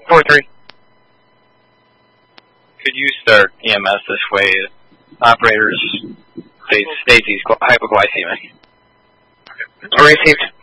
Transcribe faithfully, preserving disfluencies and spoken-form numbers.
four three. Could you start E M S this way? Operators, Stacy's hypoglycemic. Received.